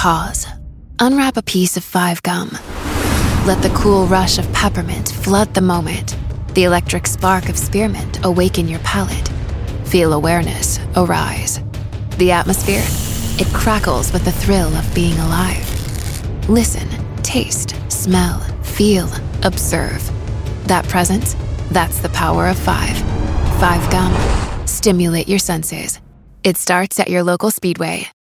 Pause. Unwrap a piece of 5 gum. Let the cool rush of peppermint flood the moment. The electric spark of spearmint awaken your palate. Feel awareness arise. The atmosphere, it crackles with the thrill of being alive. Listen, taste, smell, feel, observe. That presence, that's the power of 5. 5 gum. Stimulate your senses. It starts at your local Speedway.